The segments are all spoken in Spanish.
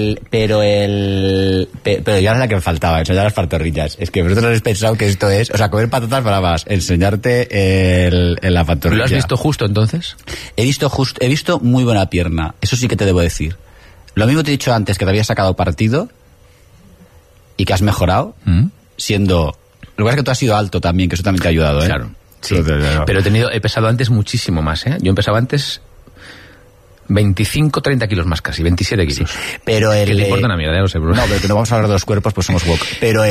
Pero ya es la que me faltaba, enseñar las pantorrillas. Es que vosotros habéis pensado que esto es... O sea, comer patatas bravas, enseñarte la pantorrilla. ¿Lo has visto justo, entonces? He visto muy buena pierna. Eso sí que te debo decir. Lo mismo te he dicho antes, que te había sacado partido y que has mejorado, siendo... Lo que pasa es que tú has sido alto también, que eso también te ha ayudado, ¿eh? Claro, sí. Pero he pesado antes muchísimo más, ¿eh? Yo empezaba antes 25, 30 kilos más casi, 27 kilos. Sí. Pero que le importa una mierda, no sé, Bruno. No, pero que no vamos a hablar de los cuerpos, pues somos woke. Pero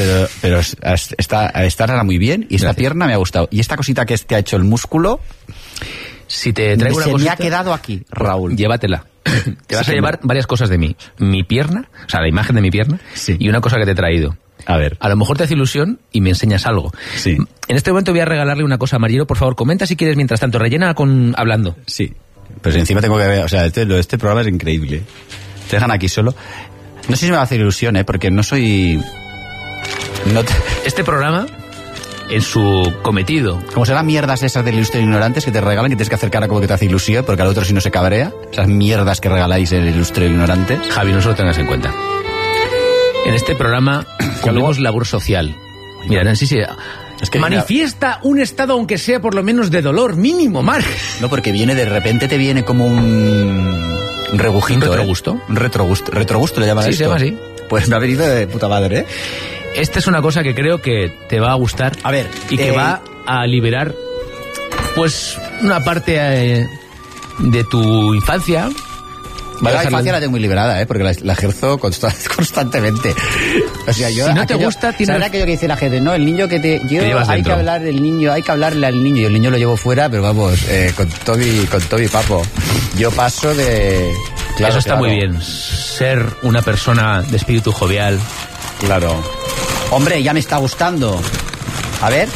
esta rara muy bien y esta pierna me ha gustado. Y esta cosita que te ha hecho el músculo... Si te traigo una cosita, me ha quedado aquí, Raúl. Llévatela. Te vas a llevar varias cosas de mí. Mi pierna, o sea, la imagen de mi pierna, sí. Y una cosa que te he traído. A ver. A lo mejor te hace ilusión y me enseñas algo. Sí. En este momento voy a regalarle una cosa a Marielo. Por favor, comenta si quieres mientras tanto. Rellena hablando. Sí. Pues encima tengo que ver... O sea, este programa es increíble. Te dejan aquí solo. No sé si me va a hacer ilusión, porque no soy... Este programa... en su cometido. Como serán mierdas esas del Ilustre Ignorantes que te regalan, que tienes que hacer cara como que te hace ilusión, porque al otro si no se cabrea. Esas mierdas que regaláis en el Ilustre Ignorantes. Javi, no se lo tengas en cuenta. En este programa hacemos labor social. Mira, sí. Es que manifiesta un estado, aunque sea por lo menos de dolor mínimo, Marc. No, porque de repente te viene como un rebujito. ¿Un retrogusto? Un retrogusto le llaman sí, esto. se llama así. Pues me ha venido de puta madre, ¿eh? Esta es una cosa que creo que te va a gustar. A ver. Y que va a liberar, pues, una parte de tu infancia. La infancia la tengo muy liberada, porque la ejerzo constantemente. O sea, yo... Si no te gusta, tienes... ¿Sabes aquello que dice la gente? No, el niño que te... hay que hablar del niño, hay que hablarle al niño. Y el niño lo llevo fuera, pero vamos, con todo mi papo. Yo paso de... Claro, eso está muy bien. Ser una persona de espíritu jovial. Claro. Hombre, ya me está gustando. A ver.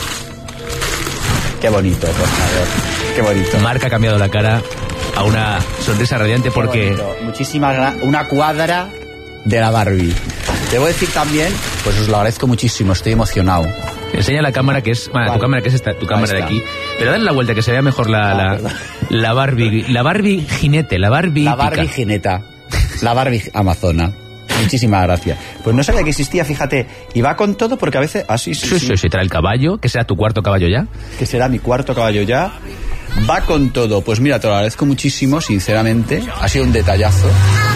Qué bonito, por favor. Qué bonito. Marc ha cambiado la cara a una sonrisa radiante porque... Una cuadra de la Barbie. Debo decir también, pues os lo agradezco muchísimo, estoy emocionado. Enseña la cámara que es... Vale. Tu cámara que es esta, tu cámara de aquí. Pero dale la vuelta que se vea mejor la Barbie. La Barbie jinete, la Barbie... La Barbie jineta. La Barbie amazona. Muchísimas gracias. Pues no sabía que existía, fíjate. Y va con todo porque a veces... Sí. Trae el caballo, que será tu cuarto caballo ya. Que será mi cuarto caballo ya. Va con todo. Pues mira, te lo agradezco muchísimo, sinceramente. Ha sido un detallazo.